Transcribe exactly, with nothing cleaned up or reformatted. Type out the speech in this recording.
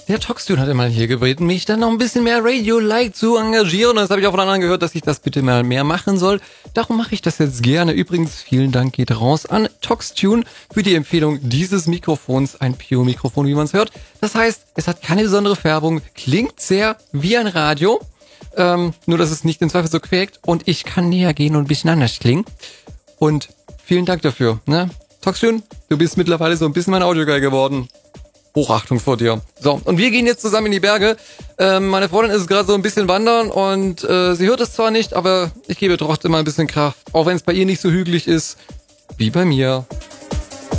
Der Toxtune hatte mal hier gebeten, mich dann noch ein bisschen mehr Radio-like zu engagieren. Und das habe ich auch von anderen gehört, dass ich das bitte mal mehr machen soll. Darum mache ich das jetzt gerne. Übrigens, vielen Dank geht raus an Toxtune für die Empfehlung dieses Mikrofons. Ein Pio-Mikrofon, wie man es hört. Das heißt, es hat keine besondere Färbung, klingt sehr wie ein Radio. Ähm, nur, dass es nicht im Zweifel so quäkt. Und ich kann näher gehen und ein bisschen anders klingen. Und vielen Dank dafür. Ne? Toxtune, du bist mittlerweile so ein bisschen mein Audioguy geworden. Hochachtung vor dir. So, und wir gehen jetzt zusammen in die Berge. Ähm, meine Freundin ist gerade so ein bisschen wandern und äh, sie hört es zwar nicht, aber ich gebe trotzdem mal ein bisschen Kraft. Auch wenn es bei ihr nicht so hügelig ist wie bei mir.